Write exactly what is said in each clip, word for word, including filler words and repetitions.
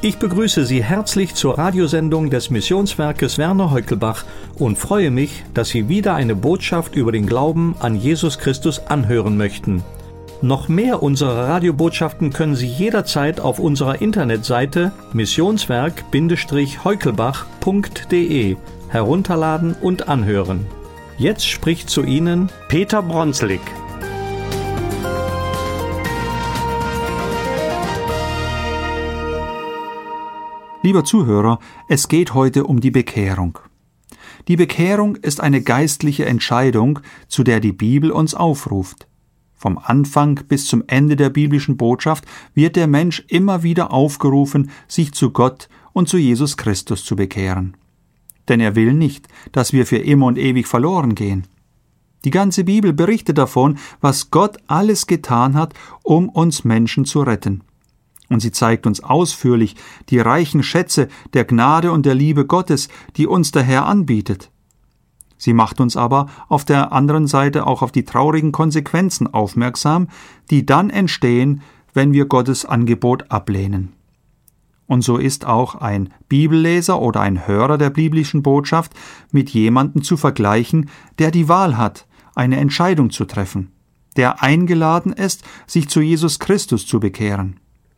Ich begrüße Sie herzlich zur Radiosendung des Missionswerkes Werner Heukelbach und freue mich, dass Sie wieder eine Botschaft über den Glauben an Jesus Christus anhören möchten. Noch mehr unserer Radiobotschaften können Sie jederzeit auf unserer Internetseite missionswerk Heukelbach punkt de herunterladen und anhören. Jetzt spricht zu Ihnen Peter Bronslik. Lieber Zuhörer, es geht heute um die Bekehrung. Die Bekehrung ist eine geistliche Entscheidung, zu der die Bibel uns aufruft. Vom Anfang bis zum Ende der biblischen Botschaft wird der Mensch immer wieder aufgerufen, sich zu Gott und zu Jesus Christus zu bekehren. Denn er will nicht, dass wir für immer und ewig verloren gehen. Die ganze Bibel berichtet davon, was Gott alles getan hat, um uns Menschen zu retten. Und sie zeigt uns ausführlich die reichen Schätze der Gnade und der Liebe Gottes, die uns der Herr anbietet. Sie macht uns aber auf der anderen Seite auch auf die traurigen Konsequenzen aufmerksam, die dann entstehen, wenn wir Gottes Angebot ablehnen. Und so ist auch ein Bibelleser oder ein Hörer der biblischen Botschaft mit jemandem zu vergleichen, der die Wahl hat, eine Entscheidung zu treffen, der eingeladen ist, sich zu Jesus Christus zu bekehren.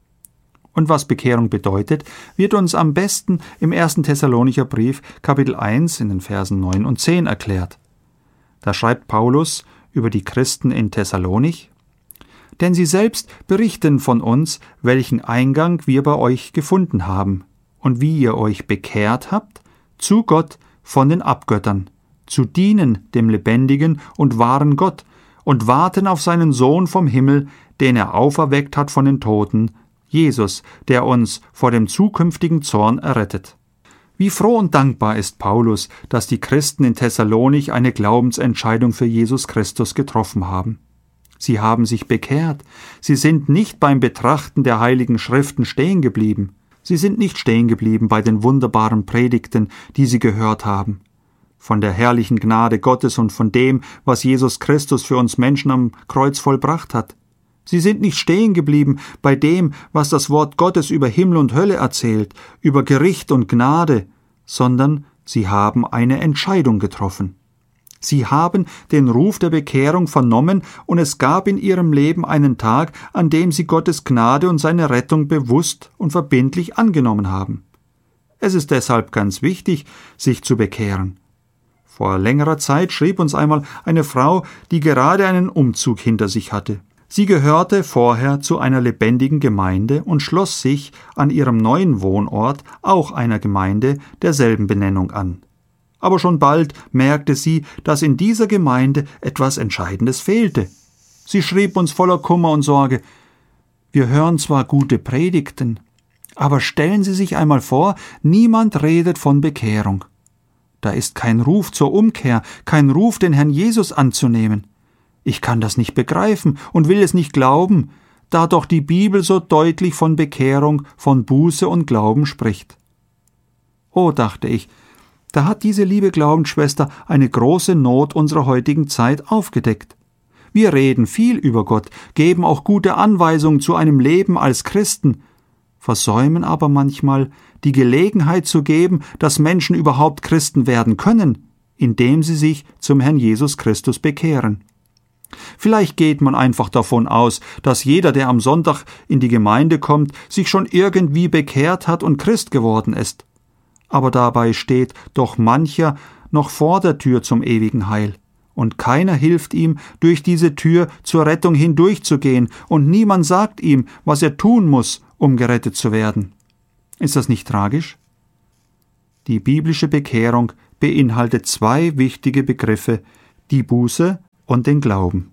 Und was Bekehrung bedeutet, wird uns am besten im ersten Thessalonicher Brief, Kapitel eins, in den Versen neun und zehn erklärt. Da schreibt Paulus über die Christen in Thessalonich: Denn sie selbst berichten von uns, welchen Eingang wir bei euch gefunden haben und wie ihr euch bekehrt habt zu Gott von den Abgöttern, zu dienen dem lebendigen und wahren Gott und warten auf seinen Sohn vom Himmel, den er auferweckt hat von den Toten, Jesus, der uns vor dem zukünftigen Zorn errettet. Wie froh und dankbar ist Paulus, dass die Christen in Thessalonich eine Glaubensentscheidung für Jesus Christus getroffen haben. Sie haben sich bekehrt. Sie sind nicht beim Betrachten der heiligen Schriften stehen geblieben. Sie sind nicht stehen geblieben bei den wunderbaren Predigten, die sie gehört haben. Von der herrlichen Gnade Gottes und von dem, was Jesus Christus für uns Menschen am Kreuz vollbracht hat. Sie sind nicht stehen geblieben bei dem, was das Wort Gottes über Himmel und Hölle erzählt, über Gericht und Gnade, sondern sie haben eine Entscheidung getroffen. Sie haben den Ruf der Bekehrung vernommen und es gab in ihrem Leben einen Tag, an dem sie Gottes Gnade und seine Rettung bewusst und verbindlich angenommen haben. Es ist deshalb ganz wichtig, sich zu bekehren. Vor längerer Zeit schrieb uns einmal eine Frau, die gerade einen Umzug hinter sich hatte. Sie gehörte vorher zu einer lebendigen Gemeinde und schloss sich an ihrem neuen Wohnort auch einer Gemeinde derselben Benennung an. Aber schon bald merkte sie, dass in dieser Gemeinde etwas Entscheidendes fehlte. Sie schrieb uns voller Kummer und Sorge: Wir hören zwar gute Predigten, aber stellen Sie sich einmal vor, niemand redet von Bekehrung. Da ist kein Ruf zur Umkehr, kein Ruf, den Herrn Jesus anzunehmen. Ich kann das nicht begreifen und will es nicht glauben, da doch die Bibel so deutlich von Bekehrung, von Buße und Glauben spricht. Oh, dachte ich, da hat diese liebe Glaubensschwester eine große Not unserer heutigen Zeit aufgedeckt. Wir reden viel über Gott, geben auch gute Anweisungen zu einem Leben als Christen, versäumen aber manchmal, die Gelegenheit zu geben, dass Menschen überhaupt Christen werden können, indem sie sich zum Herrn Jesus Christus bekehren. Vielleicht geht man einfach davon aus, dass jeder, der am Sonntag in die Gemeinde kommt, sich schon irgendwie bekehrt hat und Christ geworden ist. Aber dabei steht doch mancher noch vor der Tür zum ewigen Heil. Und keiner hilft ihm, durch diese Tür zur Rettung hindurchzugehen, und niemand sagt ihm, was er tun muss, um gerettet zu werden. Ist das nicht tragisch? Die biblische Bekehrung beinhaltet zwei wichtige Begriffe, die Buße und den Glauben.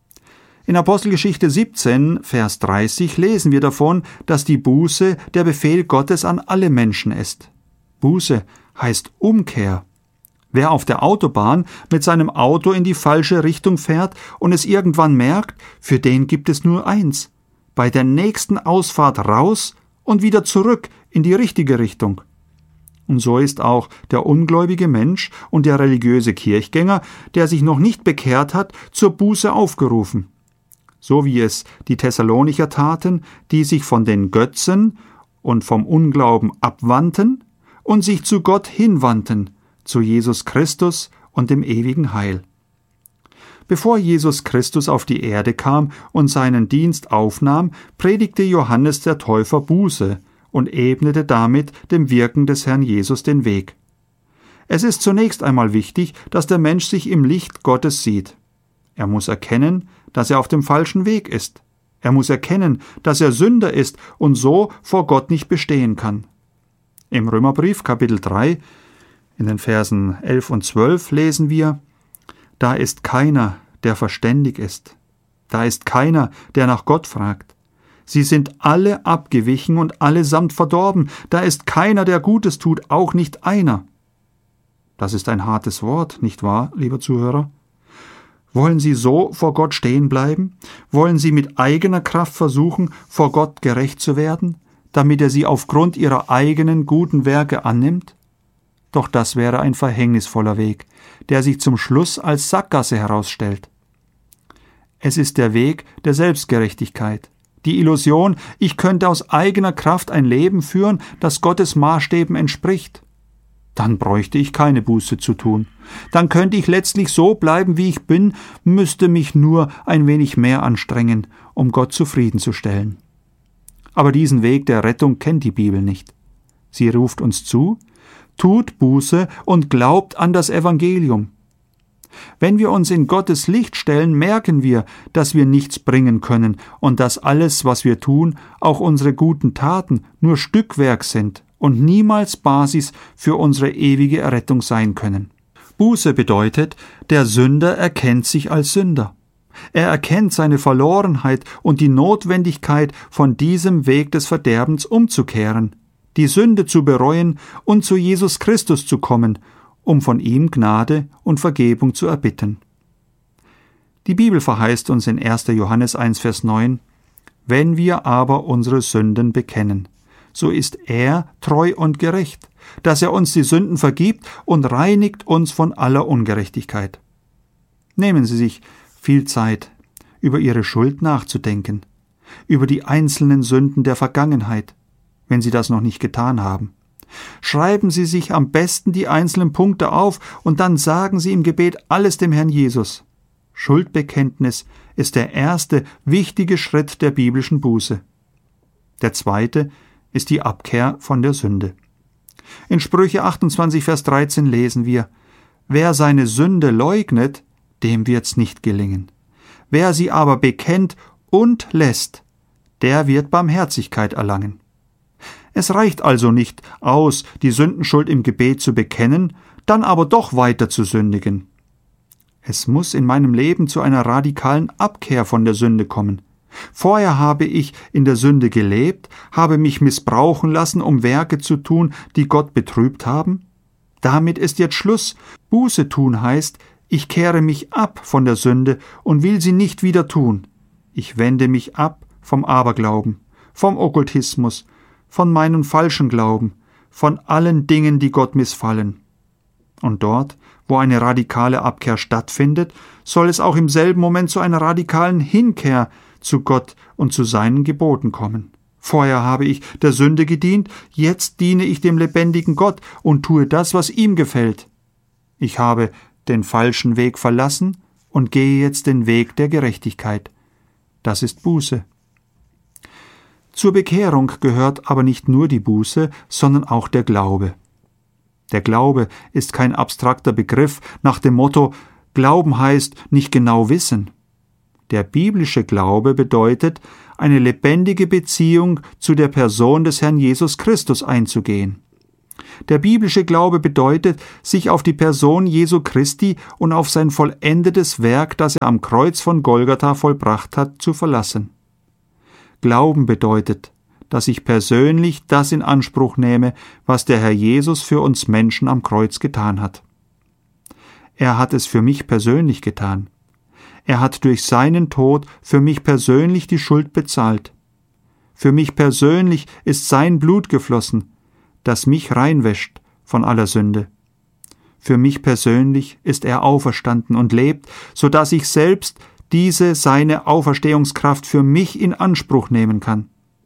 In Apostelgeschichte siebzehn, Vers dreißig lesen wir davon, dass die Buße der Befehl Gottes an alle Menschen ist. Buße heißt Umkehr. Wer auf der Autobahn mit seinem Auto in die falsche Richtung fährt und es irgendwann merkt, für den gibt es nur eins: bei der nächsten Ausfahrt raus und wieder zurück in die richtige Richtung. Und so ist auch der ungläubige Mensch und der religiöse Kirchgänger, der sich noch nicht bekehrt hat, zur Buße aufgerufen. So wie es die Thessalonicher taten, die sich von den Götzen und vom Unglauben abwandten und sich zu Gott hinwandten, zu Jesus Christus und dem ewigen Heil. Bevor Jesus Christus auf die Erde kam und seinen Dienst aufnahm, predigte Johannes der Täufer Buße und ebnete damit dem Wirken des Herrn Jesus den Weg. Es ist zunächst einmal wichtig, dass der Mensch sich im Licht Gottes sieht. Er muss erkennen, dass er auf dem falschen Weg ist. Er muss erkennen, dass er Sünder ist und so vor Gott nicht bestehen kann. Im Römerbrief Kapitel drei, in den Versen elf und zwölf lesen wir: Da ist keiner, der verständig ist. Da ist keiner, der nach Gott fragt. Sie sind alle abgewichen und allesamt verdorben. Da ist keiner, der Gutes tut, auch nicht einer. Das ist ein hartes Wort, nicht wahr, lieber Zuhörer? Wollen Sie so vor Gott stehen bleiben? Wollen Sie mit eigener Kraft versuchen, vor Gott gerecht zu werden, damit er Sie aufgrund Ihrer eigenen guten Werke annimmt? Doch das wäre ein verhängnisvoller Weg, der sich zum Schluss als Sackgasse herausstellt. Es ist der Weg der Selbstgerechtigkeit, die Illusion, ich könnte aus eigener Kraft ein Leben führen, das Gottes Maßstäben entspricht. Dann bräuchte ich keine Buße zu tun. Dann könnte ich letztlich so bleiben, wie ich bin, müsste mich nur ein wenig mehr anstrengen, um Gott zufriedenzustellen. Aber diesen Weg der Rettung kennt die Bibel nicht. Sie ruft uns zu: Tut Buße und glaubt an das Evangelium. Wenn wir uns in Gottes Licht stellen, merken wir, dass wir nichts bringen können und dass alles, was wir tun, auch unsere guten Taten, nur Stückwerk sind und niemals Basis für unsere ewige Errettung sein können. Buße bedeutet, der Sünder erkennt sich als Sünder. Er erkennt seine Verlorenheit und die Notwendigkeit, von diesem Weg des Verderbens umzukehren, die Sünde zu bereuen und zu Jesus Christus zu kommen, um von ihm Gnade und Vergebung zu erbitten. Die Bibel verheißt uns in erster Johannes eins, Vers neun: Wenn wir aber unsere Sünden bekennen, so ist er treu und gerecht, dass er uns die Sünden vergibt und reinigt uns von aller Ungerechtigkeit. Nehmen Sie sich viel Zeit, über Ihre Schuld nachzudenken, über die einzelnen Sünden der Vergangenheit, wenn Sie das noch nicht getan haben. Schreiben Sie sich am besten die einzelnen Punkte auf und dann sagen Sie im Gebet alles dem Herrn Jesus. Schuldbekenntnis ist der erste wichtige Schritt der biblischen Buße. Der zweite ist die Abkehr von der Sünde. In Sprüche achtundzwanzig, Vers dreizehn lesen wir: Wer seine Sünde leugnet, dem wird's nicht gelingen. Wer sie aber bekennt und lässt, der wird Barmherzigkeit erlangen. Es reicht also nicht aus, die Sündenschuld im Gebet zu bekennen, dann aber doch weiter zu sündigen. Es muss in meinem Leben zu einer radikalen Abkehr von der Sünde kommen. Vorher habe ich in der Sünde gelebt, habe mich missbrauchen lassen, um Werke zu tun, die Gott betrübt haben. Damit ist jetzt Schluss. Buße tun heißt, ich kehre mich ab von der Sünde und will sie nicht wieder tun. Ich wende mich ab vom Aberglauben, vom Okkultismus, von meinem falschen Glauben, von allen Dingen, die Gott missfallen. Und dort, wo eine radikale Abkehr stattfindet, soll es auch im selben Moment zu einer radikalen Hinkehr zu Gott und zu seinen Geboten kommen. Vorher habe ich der Sünde gedient, jetzt diene ich dem lebendigen Gott und tue das, was ihm gefällt. Ich habe den falschen Weg verlassen und gehe jetzt den Weg der Gerechtigkeit. Das ist Buße. Zur Bekehrung gehört aber nicht nur die Buße, sondern auch der Glaube. Der Glaube ist kein abstrakter Begriff nach dem Motto, Glauben heißt nicht genau wissen. Der biblische Glaube bedeutet, eine lebendige Beziehung zu der Person des Herrn Jesus Christus einzugehen. Der biblische Glaube bedeutet, sich auf die Person Jesu Christi und auf sein vollendetes Werk, das er am Kreuz von Golgatha vollbracht hat, zu verlassen. Glauben bedeutet, dass ich persönlich das in Anspruch nehme, was der Herr Jesus für uns Menschen am Kreuz getan hat. Er hat es für mich persönlich getan. Er hat durch seinen Tod für mich persönlich die Schuld bezahlt. Für mich persönlich ist sein Blut geflossen, das mich reinwäscht von aller Sünde. Für mich persönlich ist er auferstanden und lebt, so dass ich selbst diese seine Auferstehungskraft für mich in Anspruch nehmen kann.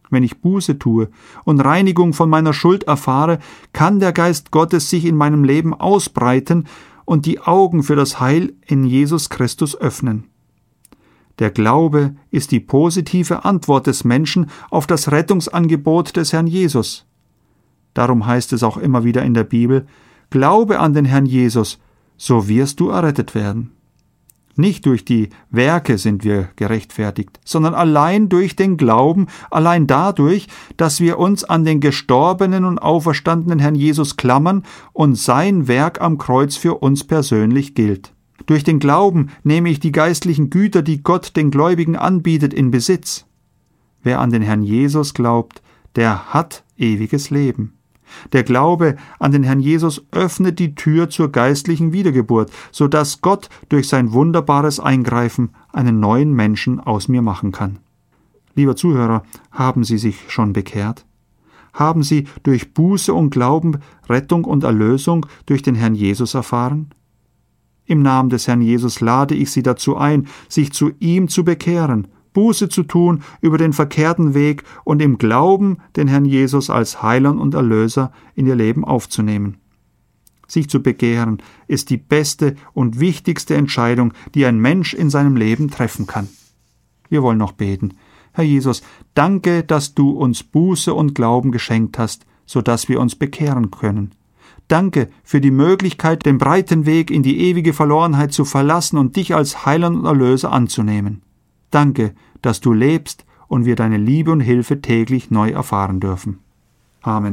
Wenn ich Buße tue und Reinigung von meiner Schuld erfahre, kann der Geist Gottes sich in meinem Leben ausbreiten und die Augen für das Heil in Jesus Christus öffnen. Der Glaube ist die positive Antwort des Menschen auf das Rettungsangebot des Herrn Jesus. Darum heißt es auch immer wieder in der Bibel: Glaube an den Herrn Jesus, so wirst du errettet werden. Nicht durch die Werke sind wir gerechtfertigt, sondern allein durch den Glauben, allein dadurch, dass wir uns an den gestorbenen und auferstandenen Herrn Jesus klammern und sein Werk am Kreuz für uns persönlich gilt. Durch den Glauben nehme ich die geistlichen Güter, die Gott den Gläubigen anbietet, in Besitz. Wer an den Herrn Jesus glaubt, der hat ewiges Leben. Der Glaube an den Herrn Jesus öffnet die Tür zur geistlichen Wiedergeburt, so dass Gott durch sein wunderbares Eingreifen einen neuen Menschen aus mir machen kann. Lieber Zuhörer, haben Sie sich schon bekehrt? Haben Sie durch Buße und Glauben Rettung und Erlösung durch den Herrn Jesus erfahren? Im Namen des Herrn Jesus lade ich Sie dazu ein, sich zu ihm zu bekehren, Buße zu tun über den verkehrten Weg und im Glauben den Herrn Jesus als Heiland und Erlöser in ihr Leben aufzunehmen. Sich zu bekehren ist die beste und wichtigste Entscheidung, die ein Mensch in seinem Leben treffen kann. Wir wollen noch beten. Herr Jesus, danke, dass du uns Buße und Glauben geschenkt hast, so dass wir uns bekehren können. Danke für die Möglichkeit, den breiten Weg in die ewige Verlorenheit zu verlassen und dich als Heiland und Erlöser anzunehmen. Danke, dass du lebst und wir deine Liebe und Hilfe täglich neu erfahren dürfen. Amen.